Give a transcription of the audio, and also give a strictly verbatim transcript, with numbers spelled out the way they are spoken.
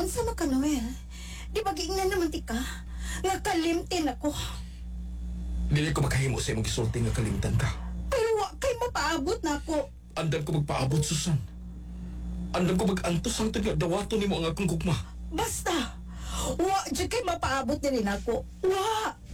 Unsa man ka, Noel? Di ba giingnan naman ti ka? Nga kalimtin ako. Dili ko makahimo sa imong gisulti nga kalimtan ka. Pero wa kay mapaabot na ako. Andam ko magpaabot, Susan. Andam ko mag-antos ang nga dawato nimo ang akong gugma. Basta, wa di kay mapaabot din ako. Wa!